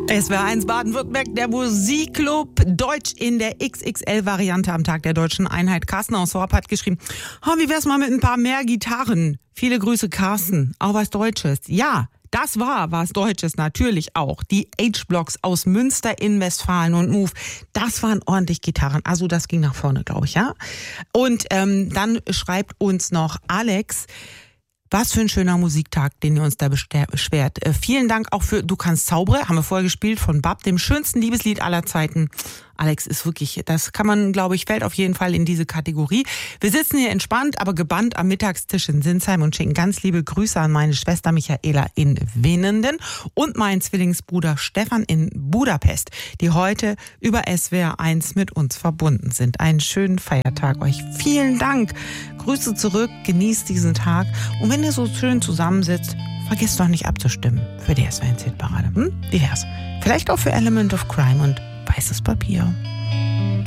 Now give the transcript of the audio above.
SWR1 Baden-Württemberg, der Musikclub, Deutsch in der XXL-Variante am Tag der Deutschen Einheit. Carsten aus Horb hat geschrieben, wie wär's mal mit ein paar mehr Gitarren? Viele Grüße, Carsten. Auch was Deutsches. Ja, das war was Deutsches, natürlich auch. Die H-Blocks aus Münster in Westfalen und Move, das waren ordentlich Gitarren. Also das ging nach vorne, glaube ich, ja. Und dann schreibt uns noch Alex, was für ein schöner Musiktag, den ihr uns da beschwert. Vielen Dank auch für Du kannst zaubere, haben wir vorher gespielt von Bab, dem schönsten Liebeslied aller Zeiten. Alex ist wirklich, das kann man, glaube ich, fällt auf jeden Fall in diese Kategorie. Wir sitzen hier entspannt, aber gebannt am Mittagstisch in Sinsheim und schicken ganz liebe Grüße an meine Schwester Michaela in Winnenden und meinen Zwillingsbruder Stefan in Budapest, die heute über SWR1 mit uns verbunden sind. Einen schönen Feiertag euch. Vielen Dank. Grüße zurück, genießt diesen Tag. Und wenn ihr so schön zusammensitzt, vergesst doch nicht abzustimmen für die SWR1-Hitparade. Wie wär's? Vielleicht auch für Element of Crime und Weißes Papier.